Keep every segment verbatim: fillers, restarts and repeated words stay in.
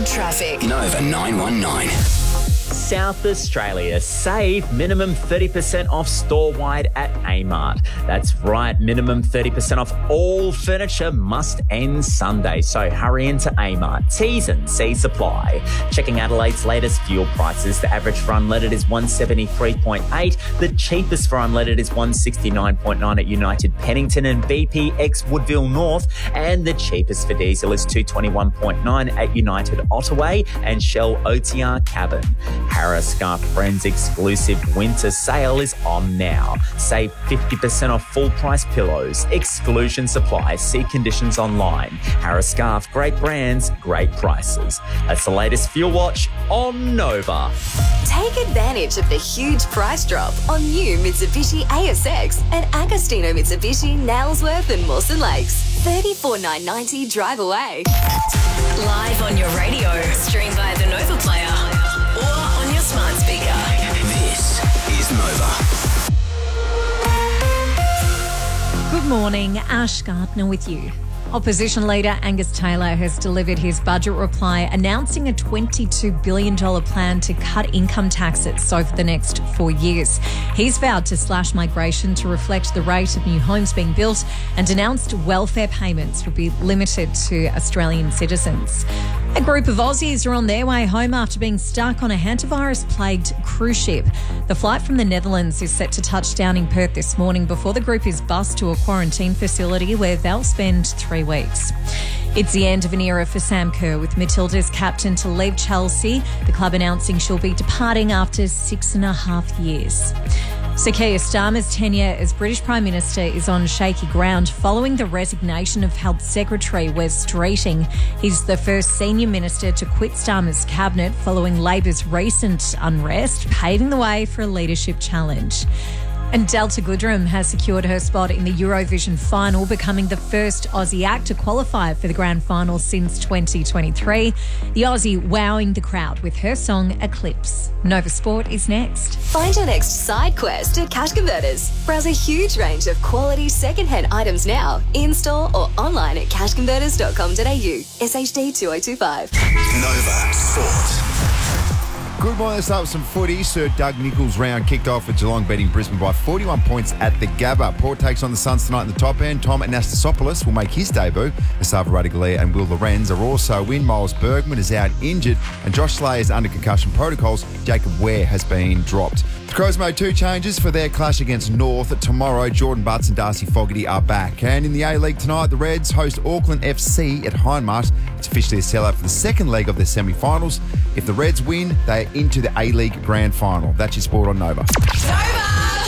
traffic. Nova nine one nine. South Australia, save minimum thirty percent off store-wide at Amart. That's right, minimum thirty percent off all furniture must end Sunday. So hurry into Amart. T's and C's apply. Checking Adelaide's latest fuel prices. The average for unleaded is one seventy-three point eight. The cheapest for unleaded is one sixty-nine point nine at United Pennington and B P X Woodville North. And the cheapest for diesel is two twenty-one point nine at United Ottaway and Shell O T R Cabin. Harris Scarf Friends exclusive winter sale is on now. Save fifty percent off full price pillows. Exclusion supply. See conditions online. Harris Scarf, great brands, great prices. That's the latest Fuel Watch on Nova. Take advantage of the huge price drop on new Mitsubishi A S X and Agostino Mitsubishi, Nailsworth and Mawson Lakes. thirty-four thousand nine hundred ninety dollars drive away. Live on your radio. Stream via the Nova Player or on your smart speaker. This is Nova. Good morning, Ash Gardner with you. Opposition leader Angus Taylor has delivered his budget reply announcing a twenty-two billion dollars plan to cut income taxes over the next four years. He's vowed to slash migration to reflect the rate of new homes being built and announced welfare payments will be limited to Australian citizens. A group of Aussies are on their way home after being stuck on a hantavirus-plagued cruise ship. The flight from the Netherlands is set to touch down in Perth this morning before the group is bussed to a quarantine facility where they'll spend three weeks. It's the end of an era for Sam Kerr, with Matilda's captain to leave Chelsea, the club announcing she'll be departing after six and a half years. Sir Keir Starmer's tenure as British Prime Minister is on shaky ground following the resignation of Health Secretary Wes Streeting. He's the first senior minister to quit Starmer's cabinet following Labor's recent unrest, paving the way for a leadership challenge. And Delta Goodrem has secured her spot in the Eurovision final, becoming the first Aussie act to qualify for the grand final since twenty twenty-three. The Aussie wowing the crowd with her song Eclipse. Nova Sport is next. Find your next side quest at Cash Converters. Browse a huge range of quality second-hand items now, in-store or online at cash converters dot com dot a u. S H D two oh two five. Nova Sport. Good morning. Let's start with some footy. Sir Doug Nicholls' round kicked off with Geelong beating Brisbane by forty-one points at the Gabba. Port takes on the Suns tonight in the top end. Tom Anastasopoulos will make his debut. Asava Radaglia and Will Lorenz are also in. Miles Bergman is out injured and Josh Slay is under concussion protocols. Jacob Ware has been dropped. The Crows made two changes for their clash against North. Tomorrow, Jordan Butts and Darcy Fogarty are back. And in the A-League tonight, the Reds host Auckland F C at Hindmarsh. It's officially a sellout for the second leg of their semi-finals. If the Reds win, they are into the A-League Grand Final. That's your sport on Nova. Nova!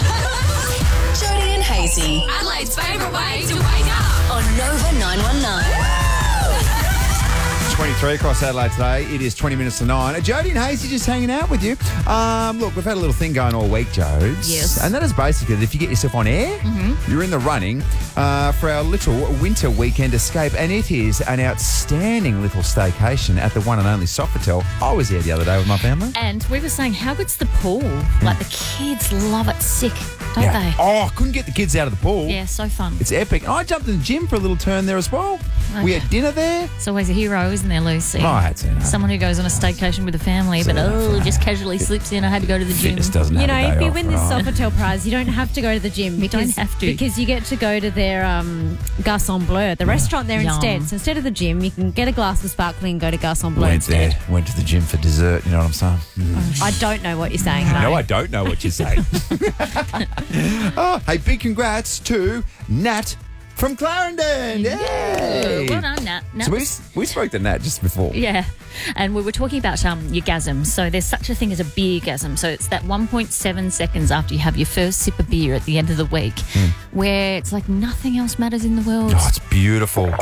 Jody and Hazy. Adelaide's favourite way to wake up. On Nova nine one nine. twenty-three across Adelaide today. It is twenty minutes to nine. Uh, Jodie and Hazy just hanging out with you. Um, look, we've had a little thing going all week, Jodes. Yes. And that is basically that if you get yourself on air, mm-hmm. you're in the running uh, for our little winter weekend escape. And it is an outstanding little staycation at the one and only Sofitel. I was here the other day with my family. And we were saying, how good's the pool? Like, the kids love it sick, don't Yeah. they? Oh, I couldn't get the kids out of the pool. Yeah, so fun. It's epic. I jumped in the gym for a little turn there as well. We had dinner there. It's always a hero, isn't there, Lucy? Oh, I had to know. Someone who goes on a staycation with a family, but oh, just casually slips in. I had to go to the gym. Fitness doesn't You have know, a day if you off, win this right? Sofitel prize, you don't have to go to the gym. You Because, don't have to. Because you get to go to their um, Garçon Bleu, the restaurant there Yum. instead. So instead of the gym, you can get a glass of sparkling and go to Garçon Bleu Went instead. there, went to the gym for dessert, you know what I'm saying? Mm. I don't know what you're saying, mate. No, I don't know what you're saying. Oh, hey, big congrats to Nat from Clarendon. Yay! Well done, Nat. Nat So we, was- we spoke to Nat just before. Yeah, and we were talking about um, your gasm. So there's such a thing as a beer gasm. So it's that one point seven seconds after you have your first sip of beer at the end of the week, where it's like nothing else matters in the world. Oh, it's beautiful.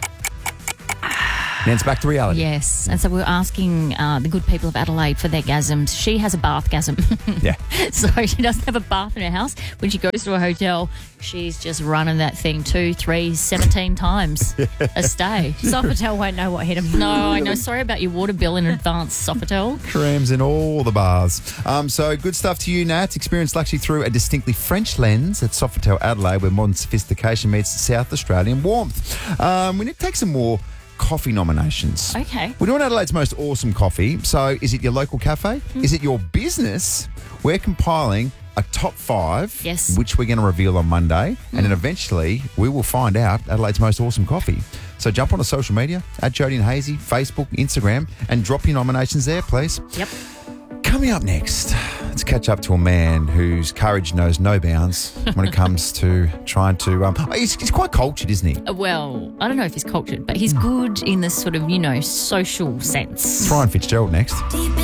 Then it's back to reality. Yes, and so we we're asking uh, the good people of Adelaide for their gasms. She has a bath gasm. Yeah. So she doesn't have a bath in her house. When she goes to a hotel, she's just running that thing two, three, seventeen times a stay. Sofitel won't know what hit him. No, I know. Sorry about your water bill in advance, Sofitel. Crams in all the bars. Um, so good stuff to you, Nat. Experience luxury through a distinctly French lens at Sofitel Adelaide, where modern sophistication meets South Australian warmth. Um, we need to take some more coffee nominations. Okay. We're doing Adelaide's most awesome coffee. So is it your local cafe? Mm. Is it your business? We're compiling a top five, Yes. which we're going to reveal on Monday. And then eventually we will find out Adelaide's most awesome coffee. So jump onto social media, at Jody and Hazy, Facebook, Instagram, and drop your nominations there, please. Yep. Coming up next, let's catch up to a man whose courage knows no bounds when it comes to trying to... Um, oh, he's, he's quite cultured, isn't he? Uh, Well, I don't know if he's cultured, but he's good in this sort of, you know, social sense. It's Ryan Fitzgerald next.